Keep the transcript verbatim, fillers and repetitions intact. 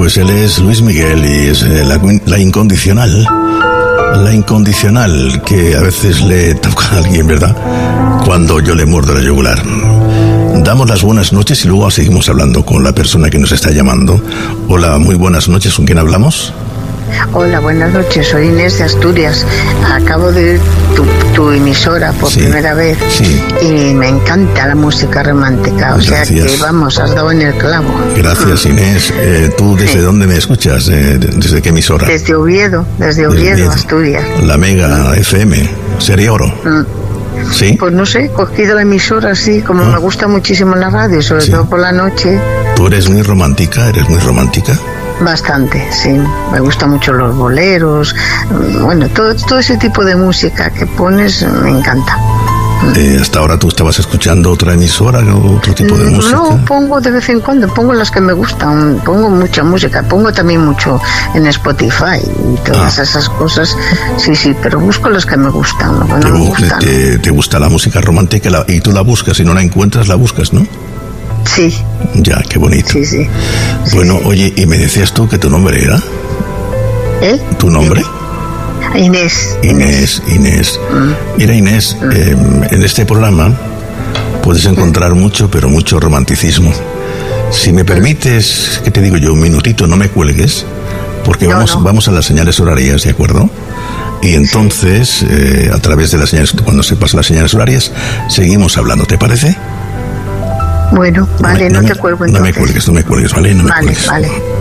Pues él es Luis Miguel y es eh, la, la incondicional. La incondicional que a veces le toca a alguien, ¿verdad? Cuando yo le muerdo la yugular. Damos las buenas noches y luego seguimos hablando con la persona que nos está llamando. Hola, muy buenas noches. ¿Con quién hablamos? Hola, buenas noches. Soy Inés de Asturias. Acabo de oír tu, tu emisora por sí, primera vez sí. Y me encanta la música romántica. O Gracias. sea que, vamos, has dado en el clavo. Gracias, Inés. Eh, ¿Tú desde sí. dónde me escuchas? Eh, ¿Desde qué emisora? Desde Oviedo, desde Oviedo, desde Asturias. La Mega F M, Serie Oro. Mm. ¿Sí? Pues no sé, he cogido la emisora así, como ¿Ah? me gusta muchísimo la radio, sobre sí. todo por la noche. ¿Tú eres muy romántica? ¿Eres muy romántica? Bastante, sí. Me gustan mucho los boleros, bueno, todo, todo ese tipo de música que pones me encanta. Eh, ¿Hasta ahora tú estabas escuchando otra emisora o otro tipo de música? No, pongo de vez en cuando, pongo las que me gustan, pongo mucha música, pongo también mucho en Spotify y todas ah. esas cosas, sí, sí, pero busco las que me gustan. Lo que no te, me gustan. Te, te gusta la música romántica la, y tú la buscas, si no la encuentras la buscas, ¿no? Sí. Ya, qué bonito. Sí, sí. Bueno, sí, oye, ¿y me decías tú que tu nombre era? ¿Eh? ¿Tu nombre? Inés. Inés, Inés. Mm. Mira, Inés, mm. eh, en este programa puedes encontrar mm. mucho, pero mucho romanticismo. Si me permites, ¿qué te digo yo? Un minutito, no me cuelgues, porque no, vamos, no. vamos a las señales horarias, ¿de acuerdo? Y entonces, eh, a través de las señales, cuando se pasan las señales horarias, seguimos hablando, ¿te parece? Bueno, vale, no, no, no me, te cuelgo entonces. entonces. No me cuelgues, no me cuelgues, ¿vale? No me vale, cuelgues. Vale.